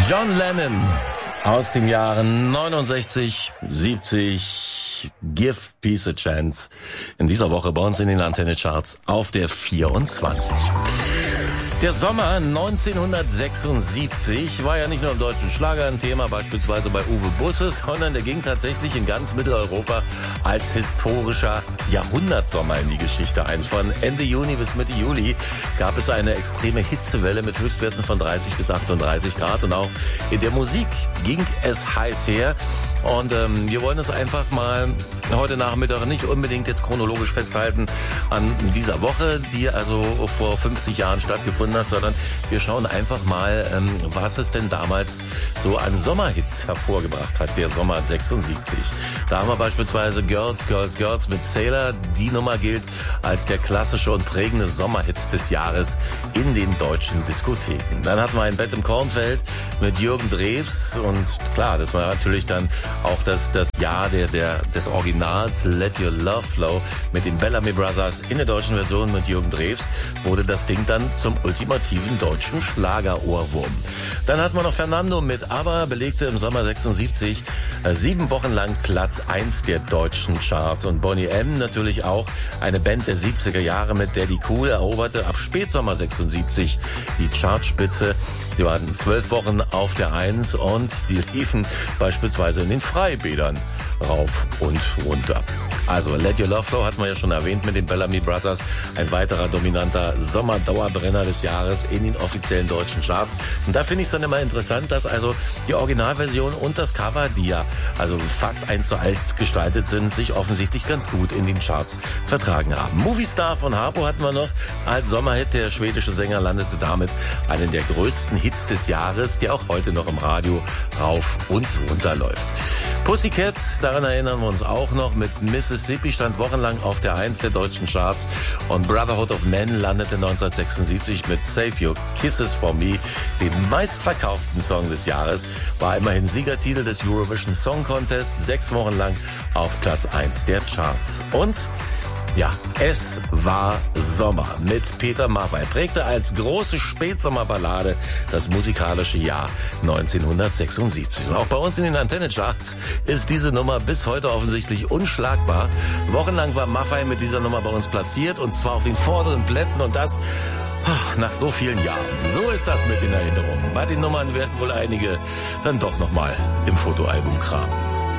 John Lennon aus dem Jahre 69, 70, Give Peace a Chance. In dieser Woche bei uns in den Antenne-Charts auf der 24. Der Sommer 1976 war ja nicht nur im deutschen Schlager ein Thema, beispielsweise bei Uwe Busses, sondern der ging tatsächlich in ganz Mitteleuropa als historischer Jahrhundertsommer in die Geschichte ein. Von Ende Juni bis Mitte Juli gab es eine extreme Hitzewelle mit Höchstwerten von 30 bis 38 Grad und auch in der Musik ging es heiß her. Und wir wollen es einfach mal heute Nachmittag nicht unbedingt jetzt chronologisch festhalten an dieser Woche, die also vor 50 Jahren stattgefunden hat, sondern wir schauen einfach mal, was es denn damals so an Sommerhits hervorgebracht hat, der Sommer 76. Da haben wir beispielsweise Girls, Girls, Girls mit Sailor. Die Nummer gilt als der klassische und prägende Sommerhit des Jahres in den deutschen Diskotheken. Dann hatten wir ein Bett im Kornfeld mit Jürgen Drews und klar, das war natürlich dann auch das Jahr des Originals Let Your Love Flow mit den Bellamy Brothers. In der deutschen Version mit Jürgen Drews wurde das Ding dann zum ultimativen deutschen Schlagerohrwurm. Dann hatten wir noch Fernando mit ABBA, belegte im Sommer 76 7 Wochen lang Platz 1 der deutschen Charts. Und Boney M. natürlich auch eine Band der 70er Jahre, mit der die Cool eroberte ab Spätsommer 76 die Chartspitze. Sie waren 12 Wochen auf der 1 und die liefen beispielsweise in den Freibädern rauf und runter. Also Let Your Love Flow hatten wir ja schon erwähnt mit den Bellamy Brothers. Ein weiterer dominanter Sommerdauerbrenner des Jahres in den offiziellen deutschen Charts. Und da finde ich es dann immer interessant, dass also die Originalversion und das Cover, die ja also fast 1:1 gestaltet sind, sich offensichtlich ganz gut in den Charts vertragen haben. Movie Star von Harpo hatten wir noch als Sommerhit. Der schwedische Sänger landete damit einen der größten Hits des Jahres, der auch heute noch im Radio rauf und runter läuft. Pussycat, daran erinnern wir uns auch noch, mit Mississippi stand wochenlang auf der 1 der deutschen Charts und Brotherhood of Men landete 1976 mit Save Your Kisses for Me, dem meistverkauften Song des Jahres, war immerhin Siegertitel des Eurovision Song Contest, 6 Wochen lang auf Platz 1 der Charts. Und ja, es war Sommer mit Peter Maffay, prägte als große Spätsommerballade das musikalische Jahr 1976. Und auch bei uns in den Antenne-Charts ist diese Nummer bis heute offensichtlich unschlagbar. Wochenlang war Maffay mit dieser Nummer bei uns platziert und zwar auf den vorderen Plätzen und das nach so vielen Jahren. So ist das mit den Erinnerungen. Bei den Nummern werden wohl einige dann doch nochmal im Fotoalbum kramen.